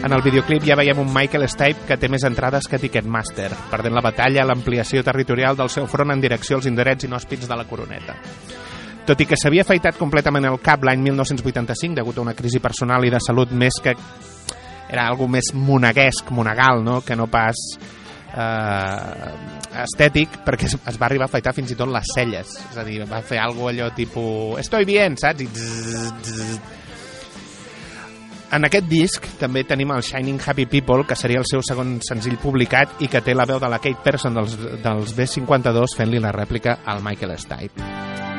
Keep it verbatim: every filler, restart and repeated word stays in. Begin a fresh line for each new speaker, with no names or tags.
En el videoclip ja veiem un Michael Stipe que té més entrades que Ticketmaster, perdent la batalla a l'ampliació territorial del seu front en direcció als indrets inhòspits de la Coroneta. Tot i que s'havia afaitat completament el cap l'any mil nou-cents vuitanta-cinc degut a una crisi personal i de salut més que... era algo més moneguesc, monegal, no? Que no pas eh, estètic, perquè es, es va arribar a afaitar fins i tot les celles. És a dir, va fer algo allò tipus... Estoy bien, saps? I zzz, zzz. En aquest disc també tenim el Shining Happy People, que seria el seu segon senzill publicat i que té la veu de la Kate Persson dels, dels B cinquanta-dos fent-li la rèplica al Michael Stipe.